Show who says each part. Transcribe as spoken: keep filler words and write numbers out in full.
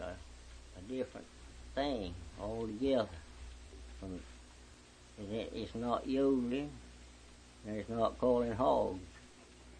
Speaker 1: a, a different thing altogether. From, it, it's not yodeling, and it's not calling hogs.